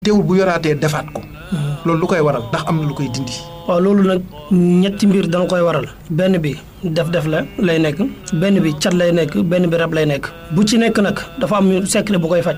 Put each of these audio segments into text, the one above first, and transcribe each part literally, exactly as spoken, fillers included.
teewul bu yoraatee defaat ko. loolu lu koy waral ndax am na lu koy dindi. waaw loolu nag ñetti mbir dana koy waral benn bi def-def la lay nekk benn bi cat lay nekk benn bi rab lay nekk bu ci nekk nag dafa am secret bu koy faj.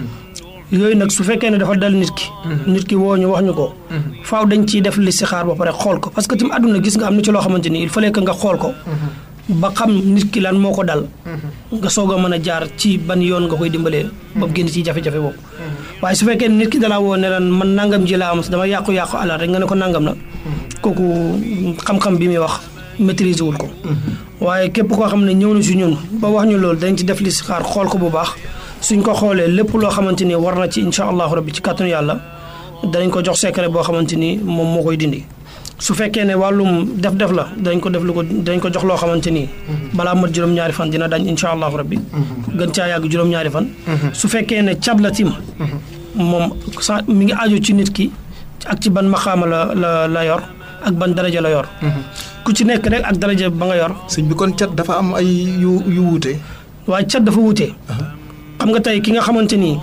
yooyu nag su fekkee ne dafa dal nit ki. nit ki woo ñu wax ñu ko. faaw dañ ciy def listixaar ba pare xool ko parce que tamit àdduna gis nga am na ci loo xamante ni il fallait que nga xool ko. ba xam nit ki lan moo ko dal. nga soog a mën a jaar ci ban yoon nga koy dimbalee. ba génn ci jafe-jafe boobu. waaye su fekkee nit ki dalaa woo ne lan man nangam ji laa am dama yàqu-yàqu alal rek nga ne ko nangam la. kooku xam-xam bi muy wax maîtriser wul ko. waaye képp koo xam ne ñëw na si ñun ba wax ñu loolu dañ ci def listixaar xool ko bu baax suñ ko xoolee lépp loo xamante ni war na ci incha allahu rabbi ci kàttanu yàlla danañ ko jox secret boo xamante ni moom moo koy dindi. su fekkee ne wàllum def-def la dañ ko def lu ko dañ ko jox loo xamante ni. balaa mat juróom-ñaari fan dina dañ incha allahu rabbi. gën caa yàgg juróom-ñaari fan. su fekkee ne cab la tim. moom sa mi ngi aju ci nit ki ak ci ban maxaama la la la yor ak ban daraja la yor. ku ci nekk rek ak daraja ba nga yor. sëñ bi kon cat dafa am ay yu yu wuute. waaye cat dafa wuute. xam nga tey ki nga xamante ni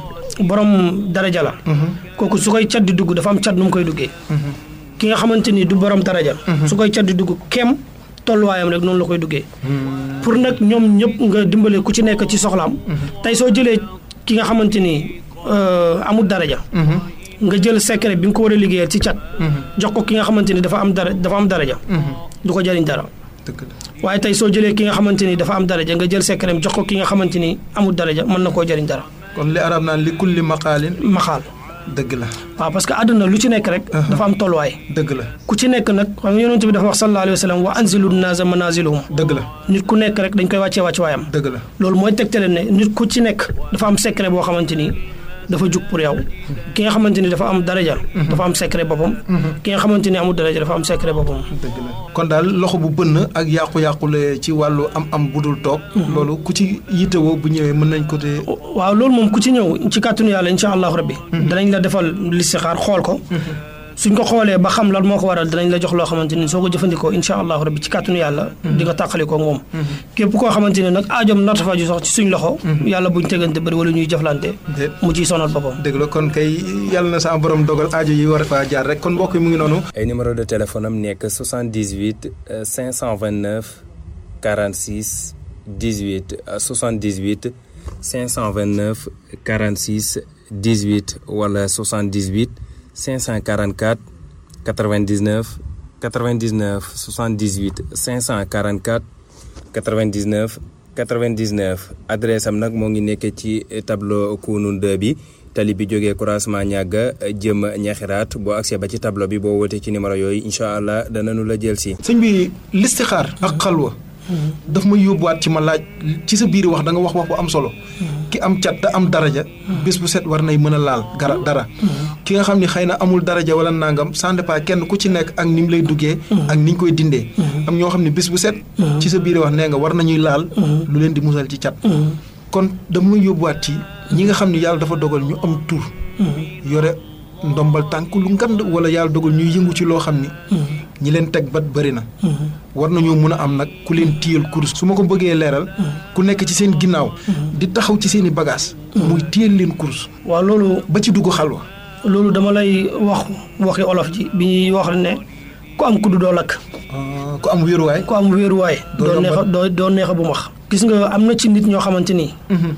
borom daraja la. kooku su koy cat di dugg dafa am cat nu mu koy duggee. ki nga xamante ni du borom daraja. su koy cat di dugg kem tolluwaayam rek noonu la koy duggee. pour nag ñoom ñëpp nga dimbale ku ci nekk ci soxlaam. tey soo jëlee ki nga xamante ni amul daraja. nga jël secret bi nga ko war a liggéeyal ci cat. jox ko ki nga xamante ni dafa am dara dafa am daraja. du ko jëriñ dara. waaye tey soo jëlee ki nga xamante ni dafa am daraja nga jël secret jox ko ki nga xamante ni amul daraja mën na koo jëriñ dara. kon li arab naan li kulli maqaalin. maxaal. dëgg la. waaw parce que àdduna lu ci nekk rek. dafa am tolluwaay. dëgg la ku ci nekk nag xam nga yonent bi dafa wax sallallahu alayhi wa sallam wa anzilu naasa manaaziluhum. dëgg la. nit ku nekk rek dañ koy wàccee wàcc waayam. dëgg la loolu mooy tegtale ne nit ku ci nekk dafa am secret boo xamante ni dafa jug pour yow. ki nga xamante ni dafa am daraja. dafa am secret boppam. ki nga xamante ni amul daraja dafa am secret boppam. dëgg la kon daal loxo bu bënn ak yàqu-yàqule ci wàllu am-am bu dul toog. loolu ku ci yittewoo bu ñëwee mën nañ ko te. waaw loolu moom ku ci ñëw ci kàttanu yàlla incha allahu rabbi. danañ la defal listixaar xool ko. suñ ko xoolee ba xam lan moo ko waral danañ la jox loo xamante ni soo ko jëfandikoo incha allahu rabbi ci kàttanu yàlla. di nga tàqalikoo moom. képp koo xamante ne nag aajom nartafa ju sax ci suñ loxo. yàlla buñ tegante bëri wala ñuy jëflante. mu ciy sonal boppam. dëgg la kon kay yàlla na sa borom dogal aajo yi war faa jaar rek kon mbokk yi mu ngi noonu. ay numéro de téléphone am nekk soixante-dix-huit cinq cent vingt-neuf quarante-six dix-huit soixante-dix-huit cinq cent vingt-neuf quarante-six dix-huit wala soixante-dix-huit cinq cent quarante-quatre quatre-vingt-dix-neuf quatre-vingt-dix-neuf soixante-dix-huit cinq cent quarante-quatre quatre-vingt-dix-neuf quatre-vingt-dix-neuf adresse am nag moo ngi nekk ci tableau Kounoune deux bi tali bi jógee croisement ñàgga jëm ñaxiraat boo accès ba ci tableau bi boo wootee ci numéro yooyu incha allah danañu la jël si. sëñ bi listixaar ak xalwa daf may yóbbuwaat ci ma laaj ci sa biir wax da nga wax wax bu am solo. ki am cat te am daraja. bés bu set war nay mën a laal gara dara. ki nga xam ne xëy na amul daraja wala nangam ça dépend kenn ku ci nekk ak ni mu lay duggee. ak ni ñu koy dindee. am ñoo xam ne bés bu set. ci sa biir wax nee nga war nañuy laal. lu leen di musal ci cat. kon dama may yóbbuwaat ci ñi nga xam ne yàlla dafa dogal ñu am tur. yore ndombal tànk lu ngand wala yàlla dogal ñuy yëngu ci loo xam ni. ñi leen teg bat bëri na. war nañoo mën a am nag ku leen téyel kurus su ma ko bëggee leeral. ku nekk ci seen ginnaaw. di taxaw ci seen i bagages. muy téyel leen kurus. waaw loolu. ba ci dugg xalwa. loolu dama lay wax waxi olof ji bi ñuy wax ne ku am kuddu doo lakk. ku am wéeruwaay. ku am wéeruwaay. doo neex a doo doo neex a bu max. gis nga am na ci nit ñoo xamante ni.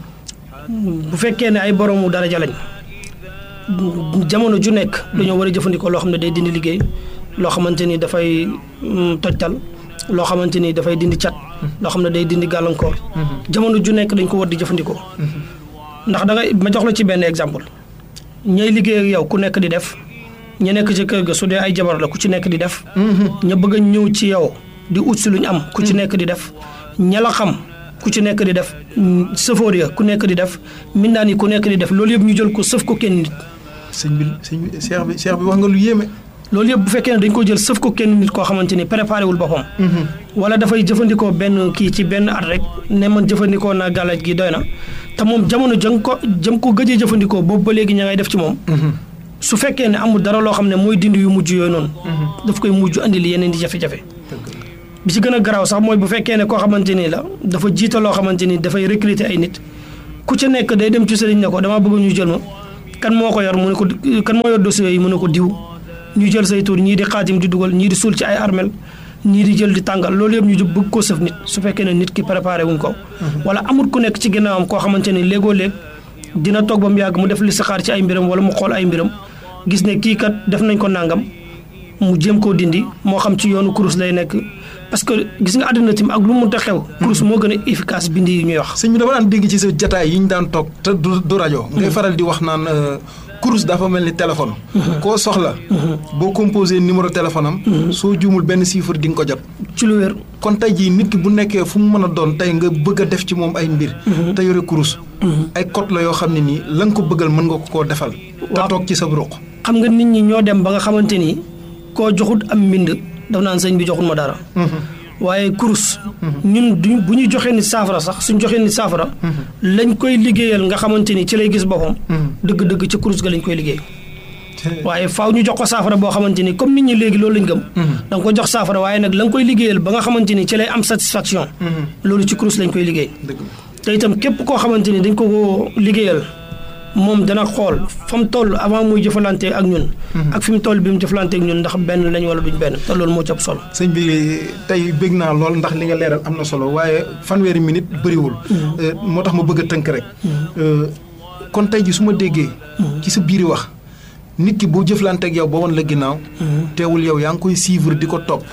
bu fekkee ne ay boroomu daraja lañ. jamono ju nekk dañoo war a jëfandikoo loo xam ne day dindi liggéey loo xamante ni dafay tojtal loo xamante ni dafay dindi cat loo xam ne day dindi gàllankoor jamono ju nekk dañ ko war di jëfandikoo ndax da ngay ma jox la ci benn exemple ñay liggéey ak yow ku nekk di def ña nekk ci kër ga su dee ay jabar la ku ci nekk di def ña bëgg a ñëw ci yow di ut si luñ am ku ci nekk di def ña la xam ku ci nekk di def sëfoor ya ku nekk di def mindaan yi ku nekk di def loolu yëpp ñu jël ko sëf ko kenn nit. sëñ bi sëñ bi cheikh bi cheikh bi wax nga lu yéeme. loolu yëpp bu fekkee ne dañ ko jël sëf ko kenn nit koo xamante ni préparé wul boppam. wala dafay jëfandikoo benn kii ci benn at rek ne man jëfandikoo naa gàllaaj gi doy na te moom jamono jëm ko jëm ko gëjee jëfandikoo boobu ba léegi ña ngay def ci moom. su fekkee ne amul dara loo xam ne mooy dindi yu mujj yooyu noonu. daf koy mujj andi li yeneen di jafe-jafe. bi ci gën a garaaw sax mooy bu fekkee ne koo xamante ni la dafa jiita loo xamante ni dafay recruter ay nit ku ci nekk day dem ci sëriñ ne ko damaa bëgg ñu jël ma kan moo ko yor mu ne ko kan moo yor dossier yi mu ne ko diw ñu jël say tur ñii di xaatim di dugal ñii di suul ci ay armel ñii di jël di tàngal loolu yëpp ñu bëgg ko sëf nit su fekkee ne nit ki préparé wuñ ko wala amul ku nekk ci ginnaawam koo xamante ni léegoo léeg dina toog ba mu yàgg mu def li saxaar ci ay mbiram wala mu xool ay mbiram gis ne kii kat def nañ ko nàngam mu jéem koo dindi moo xam ci yoonu kurus lay nekk parce que gis nga àddina tim ak lu mu ta xew kurus moo gën a efficace bindi yi ñuy wax sëñ bi dama daan dégg ci sa jataay yi ñu daan toog te du rajo ngay faral di wax naan kurus dafa mel ni téléphone koo soxla boo composé numéro téléphone am soo juumul benn chiffre di nga ko jot ci lu wér kon tey jii nit ki bu nekkee fu mu mën a doon tey nga bëgg a def ci moom ay mbir te yore kurus ay code la yoo xam ne nii la nga ko bëggal mën nga ko koo defal te toog ci sa ruq xam nga nit ñi ñoo dem ba nga xamante ni koo joxut am mbind daf naan sëñ bi joxul ma dara waaye kurus ñun du bu ñu joxee nit saafara sax suñ joxee nit saafara lañ koy liggéeyal nga xamante ni ci lay gis boppam dëgg-dëgg ci kurus ga lañ koy liggéey waaye faaw ñu jox ko saafara boo xamante ni comme nit ñi léegi loolu lañ gëm da nga ko jox saafara waaye nag la nga koy liggéeyal ba nga xamante ni ci lay am satisfaction loolu ci kurus lañ koy liggéey te itam képp koo xamante ni dañ ko ko liggéeyal moom dana xool fa mu toll avant muy jëfalante ak ñun ak fi mu toll bi mu jëfalante ak ñun ndax benn lañ wala duñ benn te loolu moo ci ëpp solo sëñ bi tey bëgg naa lool ndax li nga leeral am na solo waaye fanweeri minute bëriwul moo tax ma bëgg a tënk rek kon tey ji su ma déggee ci sa biiri wax nit ki boo jëflante ak yow ba woon la ginnaaw teewul yow yaa ngi koy suivre di ko topp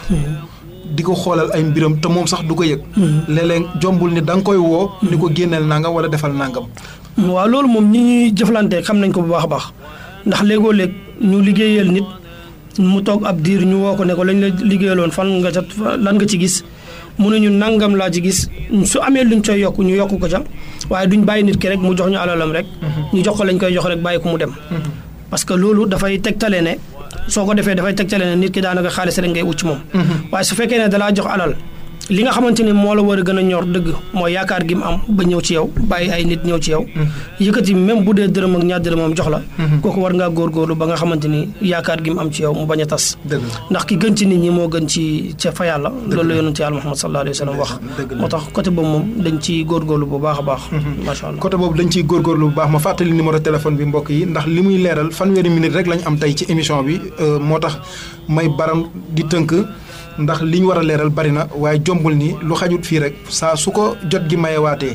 di ko xoolal ay mbiram te moom sax du ko yëg léeg-léeg jombul ni da nga koy woo ni ko génneel nangam wala defal nangam waaw loolu moom ñi ñuy jëflante xam nañ ko bu baax a baax ndax léegoo léeg ñu liggéeyal nit mu toog ab diir ñu woo ko ne ko lañ la liggéeyaloon fan nga ca lan nga ci gis mu ne ñu nangam laa ci gis su amee luñ coy yokk ñu yokk ko ca waaye duñ bàyyi nit ki rek mu jox ñu alalam rek ñu jox ko lañ koy jox rek bàyyi ko mu dem parce que loolu dafay tegtale ne soo ko defee dafay tegtale ne nit ki daanaka xaalis rek ngay ut ci moom waaye su fekkee ne dalaa jox alal li nga xamante ni moo la war a gën a ñor dëgg mooy yaakaar gi mu am ba ñëw ci yow bàyyi ay nit ñëw ci yow yëkkati même bu dee dërëm ak ñaar dërëmam jox la kooku war ngaa góorgóorlu ba nga xamante ni yaakaar gi mu am ci yow mu bañ a tas ndax ki gën ci nit ñi moo gën ci ca fa yàlla loolu la yonent yàlla Muhammad sallallahu alayhi wa sallam wax moo tax côté boobu moom dañ ciy góorgóorlu bu baax a baax macha allah côté boobu dañ ciy góorgóorlu bu baax ma fàttali numéro téléphone bi mbokk yi ndax li muy leeral fanweeri minute rek lañ am tey ci émission bi moo tax may baram di tënk ndax li ñu war a leeral bari na waaye jombul ni lu xajut fii rek saa su ko jot gi mayewaatee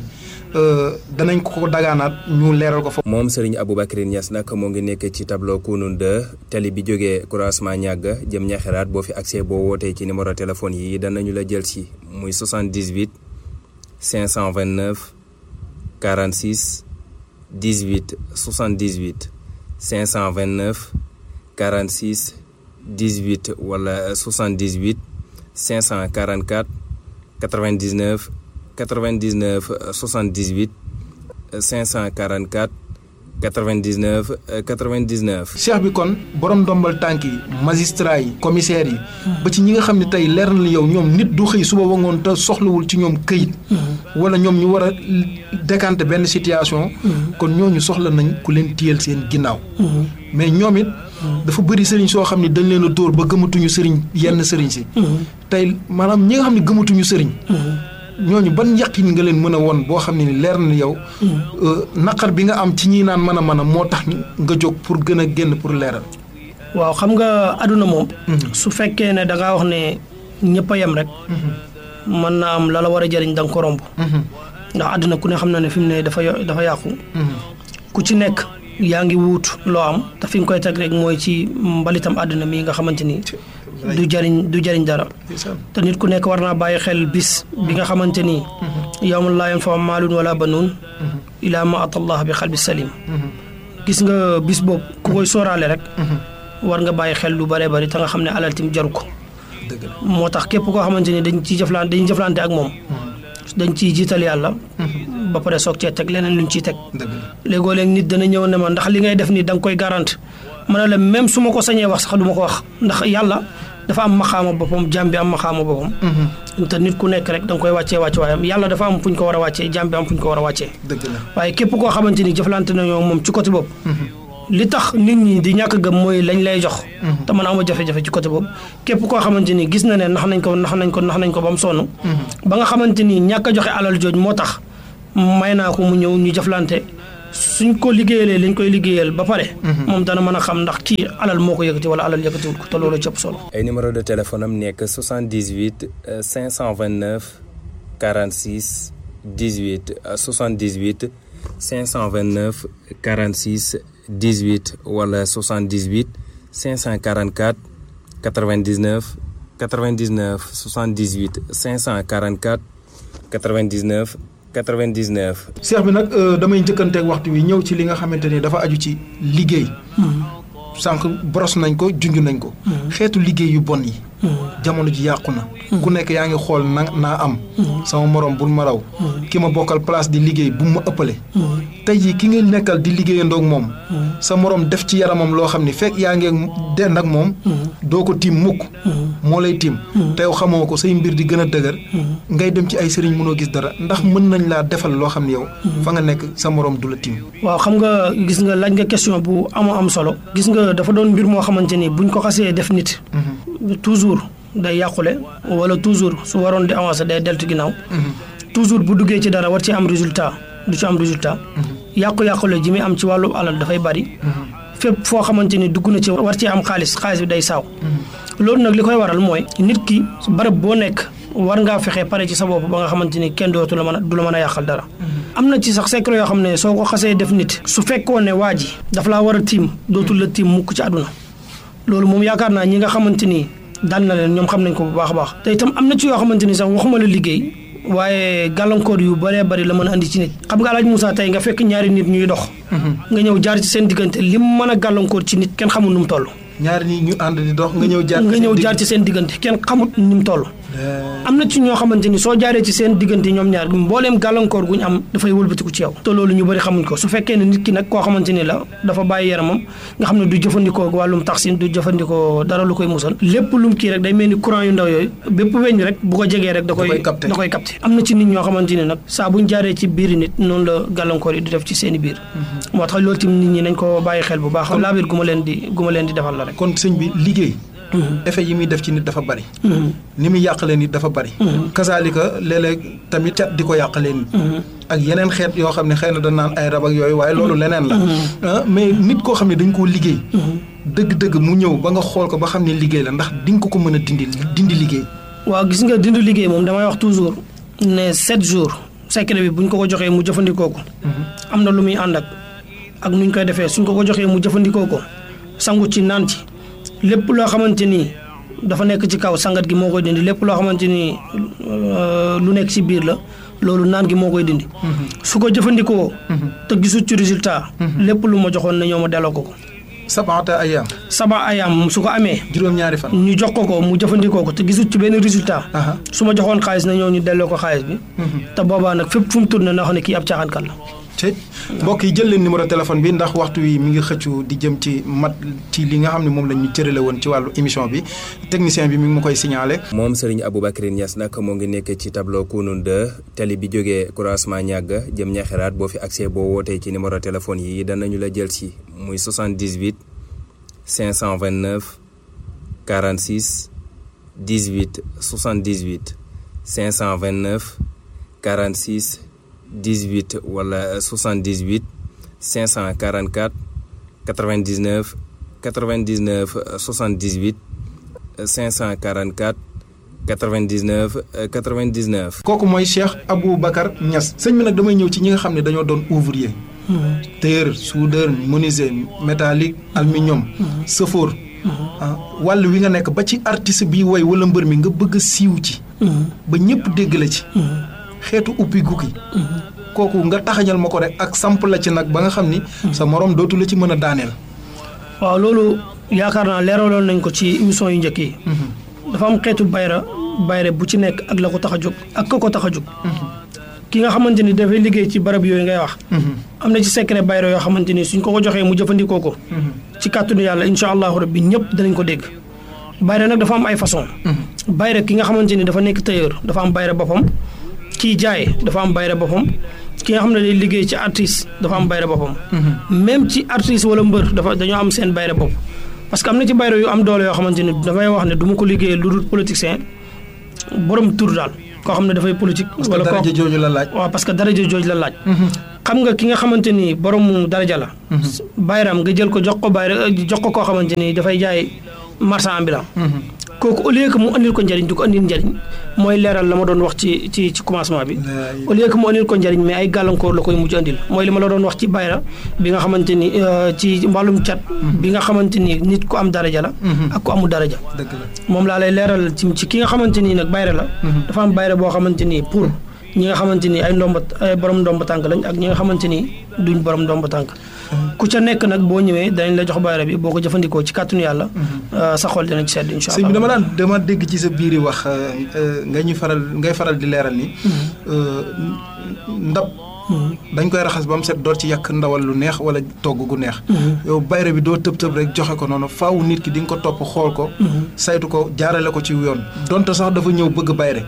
danañ ko dagaanaat ñu leeral ko fa. moom Serigne Aboubacry Niass nag moo ngi nekk ci tableau Kounoune deux tali bi jógee croisement ñàgg jëm ñaxeraat boo fi accès boo wootee ci numéro téléphone yi danañu la jël si muy soixante-dix-huit cinq cent vingt-neuf quarante-six dix-huit soixante-dix-huit cinq cent vingt-neuf quarante-six dix-huit wala soixante-dix-huit cinq cent quarante-quatre quatre-vingt-dix-neuf quatre-vingt-dix-neuf soixante-dix-huit cinq cent quarante-quatre quatre-vingt-dix-neuf quatre-vingt-dix-neuf. cheikh bi kon borom ndombal tànk yi magistrat yi commissaire yi. ba ci ñi nga xam ne tey leer na la yow ñoom nit du xëy suba ba ngoon te soxlawul ci ñoom këyit. wala ñoom ñu war a décanter benn situation. kon ñooñu soxla nañ ku leen téyel seen ginnaaw. mais ñoom it. dafa bëri sëriñ soo xam ne dañ leen a dóor ba gëmatuñu sëriñ yenn sëriñ si. tey maanaam ñi nga xam ne gëmatuñu sëriñ. ñooñu ban yàqin nga leen mën a won boo xam ne ni leer na yow. naqar bi nga am ci ñi naan mën a mën a moo tax nga jóg pour gën a génn pour leeral. waaw xam nga àdduna moom. su fekkee ne da ngaa wax ne ñëpp a yem rek. mën naa am la la war a jëriñ da nga ko romb. ndax àdduna ku ne xam na ne fi mu ne dafa dafa yàqu. ku ci nekk yaa ngi wuut loo am te fi nga koy teg rek mooy ci mbalitam àdduna mi nga xamante ni. du jëriñ du jëriñ dara. te nit ku nekk war naa bàyyi xel bis bi nga xamante ni. yawma laa yanfa'u maalun wala banuun. ilaa ma atallah bi xalbi salim. gis nga bis boobu ku koy sóoraale rek. war nga bàyyi xel lu bëree bëri te nga xam ne alal tim jaru ko. moo tax képp koo xamante ni dañ ciy jëflante dañuy jëflante ak moom. dañ ciy jiital yàlla. ba pare soog cee teg leneen luñ ciy teg. léegoo léeg nit dana ñëw ne ma ndax li ngay def nii da nga koy garante. ma ne la même su ma ko sañee wax sax du ma ko wax ndax yàlla dafa am maxaama boppam jaam bi am maxaama boppam. te nit ku nekk rek da nga koy wàccee wàcce waayam yàlla dafa am fu ñu ko war a wàccee jaam bi am fu ñu ko war a wàccee. waaye képp koo xamante ni jëflante nañoo moom ci côté boobu. li tax nit ñi di ñàkk gëm mooy lañ lay jox. te man ama jafe-jafe ci côté boobu képp koo xamante ni gis na ne nax nañ ko nax nañ ko nax nañ ko ba mu sonn. ba nga xamante ni ñàkk a joxe alal jooj moo tax may naa ko mu ñëw ñu jëflante suñ ko liggéeyalee liñ koy liggéeyal ba pare. moom dana mën a xam ndax kii alal moo ko yëkkati wala alal yëkkatiwul ko te loolu cëpp solo. ay numéro de téléphone am nekk soixante-dix-huit cinq cent vingt-neuf quarante-six dix-huit soixante-dix-huit cinq cent vingt-neuf quarante-six dix-huit wala soixante-dix-huit cinq cent quarante-quatre quatre-vingt-dix-neuf quatre-vingt-dix-neuf soixante-dix-huit cinq cent quarante-quatre quatre-vingt-dix-neuf quatre-vingt-dix-neuf. seex bi nag damay njëkkanteeg waxtu wi ñëw ci li nga xamante ni dafa aju ci liggéey. sànq boros nañ ko junj nañ ko. xeetu liggéey yu bon yi. jamono ji yàqu na. ku nekk yaa ngi xool na naa am. sama morom bul ma raw. ki ma bokkal place di liggéey bu ma ëppale. tey jii ki nga nekkal di liggéeyandoog moom. sa morom def ci yaramam loo xam ni fekk yaa ngi dend ak moom. doo ko tiim mukk. moo lay tiim. te yow xamoo ko say mbir di gën a dëgër. ngay dem ci ay sëriñ mënoo gis dara ndax mën nañ laa defal loo xam ne yow. fa nga nekk sa morom du la tiim. waaw xam nga gis nga laaj nga question bu amoo am solo. gis nga dafa doon mbir moo xamante ni buñ ko xasee def nit. toujours day yàqule wala toujours su waroon di avancer day deltu ginnaaw. toujours bu duggee ci dara war ci am résultat du ci am résultat. yàqu-yàqule ji muy am ci wàllu alal dafay bari. fépp foo xamante ni dugg na ci war ci am xaalis xaalis bi day saaw. loolu nag li koy waral mooy nit ki barab boo nekk war ngaa fexe pare ci sa bopp ba nga xamante ni kenn dootu la mën a du la mën a yàqal dara. am na ci sax secret yoo xam ne soo ko xasee def nit su fekkoon ne waa ji daf laa war a tiim dootul la tiim mukk ci àdduna loolu moom yaakaar naa ñi nga xamante ni dal na leen ñoom xam nañ ko bu baax a baax te itam am na ci yoo xamante ni sax waxuma la liggéey waaye gàllankoor yu bëree bëri la mën a andi ci nit xam nga Alaaji Moussa tey nga fekk ñaari nit ñuy dox nga ñëw jaar ci seen diggante lim mën a gàllankoor ci nit kenn xamul nu mu toll ñaari nit ñu ànd di dox nga ñëw jaar nga ñëw jaar ci seen diggante kenn xamut ni mu toll am na ci ñoo xamante ni soo jaaree ci seen diggante ñoom ñaar mbooleem gàllankoor guñ am dafay wëlbatiku ci yow te loolu ñu bëri xamuñ ko su fekkee ne nit ki nag koo xamante ni la dafa bàyyi yaramam nga xam ne du jëfandikoo wàllum taxsin du jëfandikoo dara lu koy musal lépp lum kii rek day mel ni courant yu ndaw yooyu bépp weñ rek bu ko jegee rek da koy da koy capté am na ci nit ñoo xamante ni nag saa buñ jaaree ci biir nit noonu la gàllankoor yi di def ci seen i biir moo tax loolu tamit nit ñi nañ ko bàyyi xel bu baax laa biir gu ma leen di gu ma leen di defal la rek kon sëñ bi liggéey effet yi muy def ci nit dafa bari ni muy yàqalee nit dafa bari kasaalika léeg-léeg tamit cat di ko yàqalee nit ak yeneen xeet yoo xam ne xëy na dañ naan ay rab ak yooyu waaye loolu leneen la mais nit koo xam ne dañ koo liggéey dëgg-dëgg mu ñëw ba nga xool ko ba xam ne liggéey la ndax di nga ko ko mën a dindi dindi liggéey waaw gis nga dindi liggéey moom damay wax toujours ne sept jours secret bi buñ ko ko joxee mu jëfandikoo ko am na lu muy ànd ak ak nuñ koy defee suñ ko ko joxee mu jëfandikoo ko sangu ci naan ci lépp loo xamante ni dafa nekk ci kaw sangat gi moo koy dindi lépp loo xamante ni lu nekk ci biir la loolu naan gi moo koy dindi su ko jëfandikoo te gisul ci résultat lépp lu ma joxoon na ñoo ma delloo ko ko sabaata ayaam saba ayaam su ko amee juróom-ñaari fan ñu jox ko ko mu jëfandikoo ko te gisul ci benn résultat su ma joxoon xaalis na ñoo ñu delloo ko xaalis bi te boobaa nag fépp fu mu tourné na xam ne kii ab caaxaankat la te mbokk yi jël leen numéro téléphone bi ndax waxtu wi mi ngi xëccu di jëm ci mat ci li nga xam ne moom lañ ñu cërale woon ci wàllu émission bi technicien bi mi ngi ma koy signalé. moom Serigne Aboubacry Niass nag moo ngi nekk ci tableau Kounoune deux tali bi jógee croisement ñàgg jëm ñaxiraat boo fi accès boo wootee ci numéro téléphone yi danañu la jël si muy soixante-dix-huit cinq cent vingt-neuf quarante-six dix-huit soixante-dix-huit cinq cent vingt-neuf quarante-six dix-huit wala soixante-dix-huit cinq cent quarante-quatre quatre-vingt-dix-neuf quatre-vingt-dix-neuf soixante-dix-huit cinq cent quarante-quatre quatre-vingt-dix-neuf quatre-vingt-dix-neuf. kooku mooy Cheikh Aboubacar Niass sëñ bi nag damay ñëw ci ñi nga xam ne dañoo doon ouvrier. tailleur soudeur menuisier métallique aluminium. sëfoor. wàll wi nga nekk ba ci artiste bi woy wala mbër mi nga bëgg a siiw ci. ba ñëpp dégg la ci. xeetu uppi gukki kooku nga taxañal ma ko rek ak samp la ci nag ba nga xam ni sa morom dootu la ci mën a daaneel. waaw loolu yaakaar naa leeraloon nañ ko ci émission yu njëkk yi. dafa am xeetu bayra bayre bu ci nekk ak la ko tax a jóg ak ko ko tax a jóg. ki nga xamante ni dafay liggéey ci barab yooyu ngay wax. am na ci secret bayra yoo xamante ni suñ ko ko joxee mu jëfandikoo ko. ci kàttanu yàlla incha allahu rabbi ñëpp danañ ko dégg. bayra nag dafa am ay façon bayra ki nga xamante ni dafa nekk tailleur dafa am bayra boppam. kii jaay dafa am bayre boppam ki nga xam ne day liggéey ci artiste dafa am bayre boppam même ci artiste wala mbër dafa dañoo am seen bayre bopp parce que am na ci bayre yu am doole yoo xamante ni dafay wax ne du ma ko liggéeyee lu dul politicien borom tur daal koo xam ne dafay politique wala daraja jooju la laaj waaw parce que daraja jooju la laaj xam nga ki nga xamante ni borom daraja la. bayram nga jël ko jox ko bayra jox ko koo xamante ni dafay jaay marchand ambulant. kooku au lieu que mu andil ko njëriñ du ko andil njëriñ mooy leeral la ma doon wax ci ci ci commencement bi. au lieu que mu andil ko njëriñ mais ay gàllankoor la koy mujj andil mooy li ma la doon wax ci bayra bi nga xamante ni ci wàllum cat. bi nga xamante ni nit ku am daraja la. ak ku amul daraja. dëgg la moom laa lay leeral ci ci ki nga xamante ni nag bayra la. dafa am bayra boo xamante ni pour ñi nga xamante ni ay ndomba ay borom ndomba tànk lañ ak ñi nga xamante ni duñ borom ndomba tànk. ku ca nekk nag boo ñëwee dañ la jox bayra bi boo ko jëfandikoo ci kàttanu yàlla. sa xol dina ci sedd incha allah. sëñ bi dama daan dama dégg ci sa biir yi wax nga ñu faral ngay faral di leeral ni. ndab. dañ koy raxas ba mu set door ci yàq ndawal lu neex wala togg gu neex. yow bayra bi doo tëb tëb rek joxe ko noonu faaw nit ki di nga ko topp xool ko. saytu ko jaarale ko ci yoon donte sax dafa ñëw bëgg bayre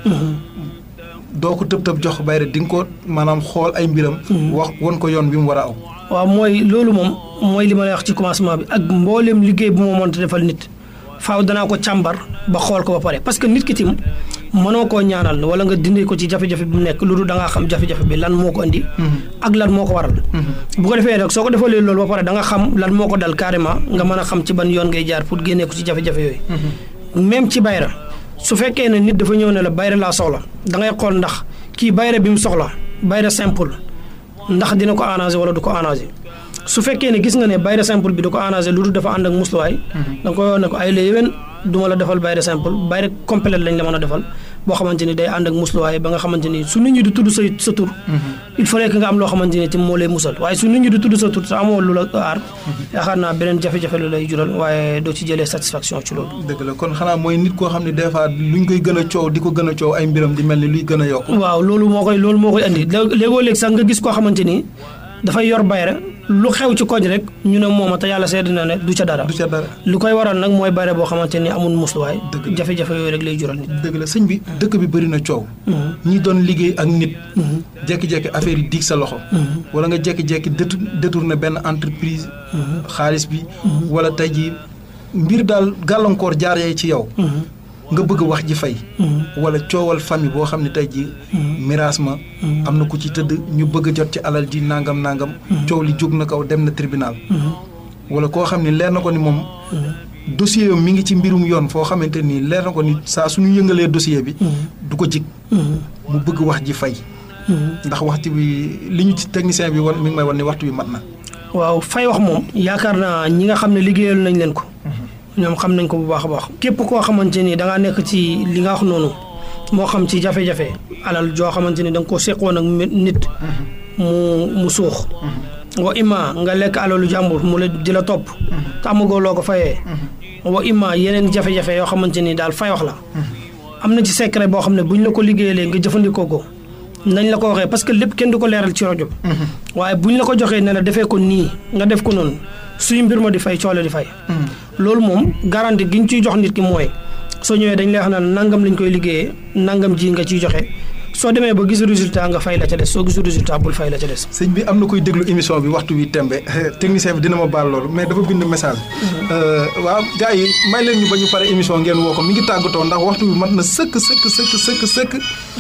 doo ko tëb tëb jox bayre di nga ko maanaam xool ay mbiram. wax won ko yoon bi mu war a aw. waaw mooy loolu moom mooy li ma lay wax ci commencement bi ak mboolem liggéey bu ma mënta defal nit faaw danaa ko càmbar ba xool ko ba pare parce que nit ki tim mënoo koo ñaanal wala nga dindi ko ci jafe-jafe bi mu nekk lu dul da ngaa xam jafe-jafe bi lan moo ko indi. ak lan moo ko waral. bu ko defee rek soo ko defalee loolu ba pare da nga xam lan moo ko dal carrément nga mën a xam ci ban yoon ngay jaar pour génnee ko ci jafe-jafe yooyu. même ci bayra su fekkee ne nit dafa ñëw ne la bayra laa soxla da ngay xool ndax kii bayra bi mu soxla bayra simple. ndax dina ko arrangé wala du ko arrangé su fekkee ne gis nga ne bayra simple bi du ko arrangé lu dul dafa ànd ak musluwaay. da nga koy wax ne ko ay la yéwén du ma la defal bayra simple bayra complète lañ la mën a defal boo xamante ni day ànd ak musluwaay ba nga xamante ni su nit ñi di tudd sa sa tur. il fallait que nga am loo xamante ni tim moo lay musal waaye su nit ñi di tudd sa tur te amoo lu la aar. yaakaar naa beneen jafe-jafe lu lay jural waaye doo ci jëlee satisfaction ci loolu. dëgg la kon xanaa mooy nit koo xam ne des fois luñ koy gën a coow di ko gën a coow ay mbiram di mel ni luy gën a yokk. waaw loolu moo koy loolu moo koy andi léegoo léegi sax nga gis koo xamante ni dafay yor bayra lu xew ci koñ rek ñu ne mooma te yàlla seetlu na ne du ca dara. du ca dara lu koy waral nag mooy bayra boo xamante ni amul musluwaay. dëgg jafe-jafe yooyu rek lay jural nit. dëgg la sëñ bi dëkk bi bëri na coow. ñi doon liggéey ak nit. jékki-jékki affaire yi diig sa loxo. wala nga jékki-jékki détourné benn entreprise. xaalis bi. wala tey jii mbir daal gàllankoor jaar yee ci yow. nga bëgg wax ji fay. wala coowal famille boo xam ne tey jii. miraas ma. am na ku ci tëdd ñu bëgg a jot ci alal ji nangam nangam. coow li jóg na kaw dem na tribunal. wala koo xam ne leer na ko ni moom. dossier mi ngi ci mbirum yoon foo xamante ni leer na ko ni saa suñu yëngalee dossier bi. du ko jig. mu bëgg wax ji fay. ndax waxtu bi li ñu ci technicien bi wan mi ngi may wan ni waxtu bi mat na. waaw fay wax moom. yaakaar naa ñi nga xam ne liggéeyal nañ leen ko. ñoom xam nañ ko bu baax a baax. képp koo xamante ni da ngaa nekk ci li nga wax noonu moo xam ci jafe-jafe alal joo xamante ni da nga koo seqoon ak nit. mu mu suux. wa ima nga lekk alalu jàmbur mu la di la topp. te amagoo loo ko fayee. wa ima yeneen jafe-jafe yoo xamante ni daal fay wax la. am na ci secret boo xam ne buñ la ko liggéeyalee nga jëfandikoo ko nañ la ko waxee parce que lépp kenn du ko leeral ci rajo. waaye buñ la ko joxee ne la defee ko nii nga def ko noonu suy mbir ma di fay coole di fay. loolu moom garanti gi ñu ciy jox nit ki mooy soo ñëwee dañ lay wax naan nangam lañ koy liggéeyee nangam ji nga ciy joxe soo demee ba gis résultat nga fay la ca des soo gisul résultat bul fay la ca des. sëñ bi am na koy déglu émission bi waxtu bi tembe technicien bi dina ma baal loolu mais dafa bind message. waaw gars yi may leen ñu ba ñu pare émission ngeen woo ko mi ngi tàggatoo ndax waxtu bi mat na sëkk sëkk sëkk sëkk sëkk.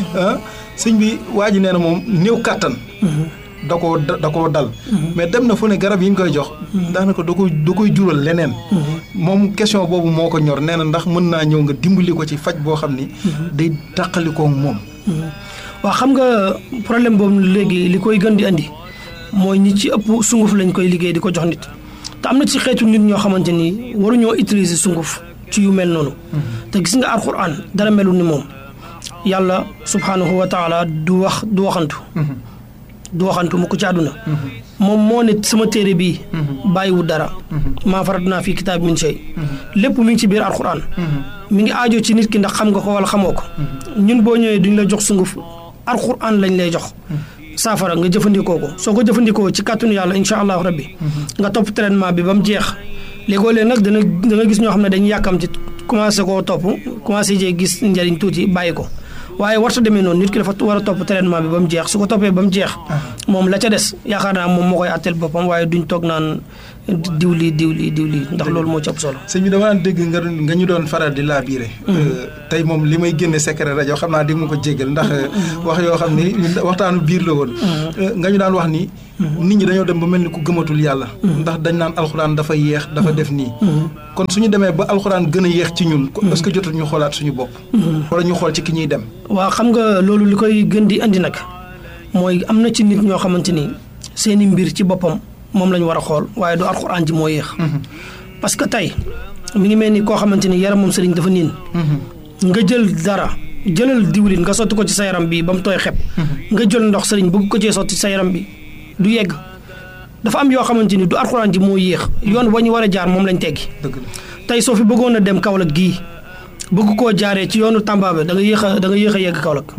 sëñ bi waa ji nee na moom néew kàttan. da koo da koo dal. mais dem na fu ne garab yi ñu koy jox. daanaka da koy da koy jural leneen. moom question boobu moo ko ñor nee na ndax mën naa ñëw nga dimbali ko ci faj boo xam ni. day tàqalikoo moom. waaw xam nga problème boobu léegi li koy gën di andi mooy ñi ci ëpp sunguf lañ koy liggéey di ko jox nit te am na ci xeetu nit ñoo xamante ni waruñoo utiliser sunguf ci yu mel noonu. te gis nga alxuraan dara melul ni moom yàlla subhanahu wa taala du wax du waxantu. du waxantu mu ko ci àdduna. moom moo ne sama téere bii. bàyyiwu dara. maa farat naa fii kitaab min shay lépp mi ngi ci biir alxuraan. mi ngi aajo ci nit ki ndax xam nga ko wala xamoo ko. ñun boo ñëwee duñ la jox sunguf alxuraan lañ lay jox. saafara nga jëfandikoo ko soo ko jëfandikoo ci kàttanu yàlla incha allahu rabbi. nga topp traitement bi ba mu jeex. léegoo leen nag dana da nga gis ñoo xam ne dañuy yàkkam ci commencé koo topp commencé jee gis njëriñ tuuti bàyyi ko. waaye warta demee noonu nit ki dafa war a topp traitement bi ba mu jeex su ko toppee ba mu jeex. moom la ca des yaakaar naa moom moo koy àtteel boppam waaye duñ toog naan diw lii diw lii diw lii ndax loolu moo ci ëpp solo. sëñ bi dama daan dégg nga nga ñu doon faral di laabiire. tey moom li may génne secret rajo xam naa di ma ko jéggal ndax wax yoo xam ni waxtaanu biir la woon. nga ñu daan wax ni. nit ñi dañoo dem ba mel ni ku gëmatul yàlla. ndax dañ naan alxuraan dafa yéex dafa def nii. kon suñu demee ba alxuraan gën a yéex ci ñun. est-ce que jotul ñu xoolaat suñu bopp. wala ñu xool ci ki ñuy dem. waaw xam nga loolu li koy gën di andi nag mooy am na ci nit ñoo xamante ni seeni mbir ci boppam moom la ñu war a xool waaye du alxuraan ji moo yéex. parce que tey mi ngi mel ni koo xamante ni yaram moom sëriñ dafa niin. nga jël dara jëlal diwlin nga sotti ko ci sa yaram bi ba mu tooy xep. nga jël ndox sëriñ bëgg ko cee sotti sa yaram bi du yegg dafa am yoo xamante ni du alxuraan ji moo yéex yoon wa ñu war a jaar moom lañ teggi. tey soo fi bëggoon a dem Kaolack gii bëgg koo jaaree ci yoonu Tamba bi da nga yéex a da nga yéex a yegg Kaolack.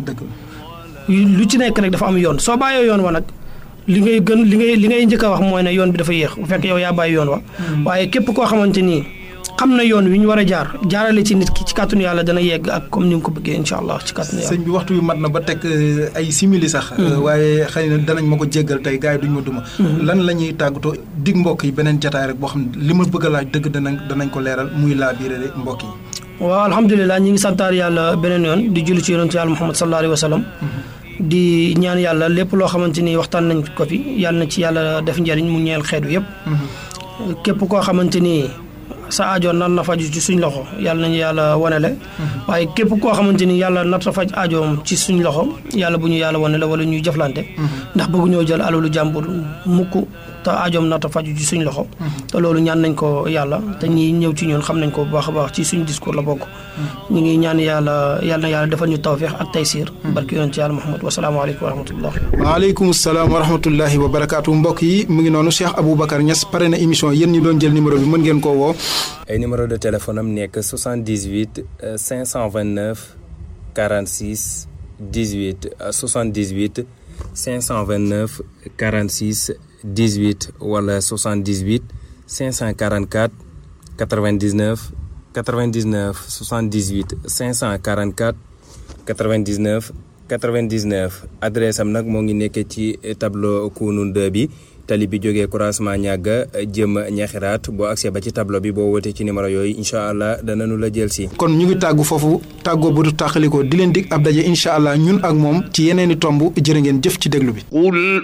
lu ci nekk rek dafa am yoon soo bàyyee yoon wa nag. li ngay gën li ngay li ngay njëkk a wax mooy ne yoon bi dafa yéex bu fekk yow yaa bàyyi yoon wa waaye képp koo xamante ni xam na yoon wi ñu war a jaar jaarale ci nit ki ci kàttanu yàlla dana yegg ak comme ni nga ko bëggee incha allah ci kàttanu yàlla. sëñ bi waxtu yu mat na ba teg ay simili sax. waaye xëy na danañ ma ko jéggal tey gars yi duñ ma duma. lan la ñuy tàggatoo dig mbokk yi beneen jataay rek boo xam ne li ma bëgg a laaj dëgg danañ danañ ko leeral muy laa biire mbokk yi. waaw alhamdulilah ñi ngi santaar yàlla beneen yoon di julli ci yonent yàlla Muhammad sallallahu alayhi wa sallam di ñaan yàlla lépp loo xamante ni waxtaan nañ ko fi yàlla na ci yàlla def njëriñ mu ñeel xeetu yëpp. képp koo xamante ni sa aajo nar na faju ci suñ loxo yàlla nañu yàlla wanele waaye képp koo xamante ni yàlla nar na faj aajoom ci suñ loxo yàlla bu ñu yàlla wanele wala ñuy jëflante. ndax bëggu ñoo jël alalu jàmbur mukk te aajoom nar na faju ci suñ loxo. te loolu ñaan nañ ko yàlla te ñi ñëw ci ñun xam nañ ko bu baax a baax ci suñ discours la bokk. ñu ngi ñaan yàlla yàlla na yàlla defal ñu tawfiix ak taysiir barki yoon ci yàlla Muhammad wasalaamaaleykum wa rahmatullah. waaleykum salaam wa rahmatullahi wa barakaatu mbokk yi mu ngi noonu Cheikh Aboubacar Niass pare na émission yéen ñi doon jël numéro bi mën ngeen koo woo. ay numéro de téléphone am nekk soixante-dix-huit cinq cent vingt-neuf quarante-six dix-huit soixante-dix-huit cinq cent vingt-neuf quarante-six dix-huit wala soixante-dix-huit cinq cent quarante-quatre quatre-vingt-dix-neuf quatre-vingt-dix-neuf soixante-dix-huit cinq cent quarante-quatre quatre-vingt-dix-neuf quatre-vingt-dix-neuf adresse am nag moo ngi nekk ci tableau Kounoune deux bi tali bi jógee croisement ñàgga jëm ñaxiraat boo accès ba ci tableau bi boo wootee ci numéro yooyu incha allah danañu la jël si. kon ñu ngi tàggu foofu tàggoo bu du tàqalikoo di leen dig ab daje incha allah ñun ak moom ci yeneeni tomb jërë ngeen jëf ci déglu bi.